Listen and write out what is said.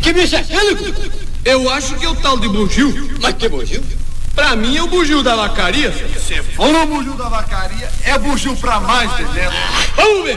Que bicho é aquele? Eu acho que é o tal de bugio. Mas que bugio? Pra mim é o bugio da vacaria. Se for o bugio da vacaria, é bugio pra mais, Dedé. Vamos ver.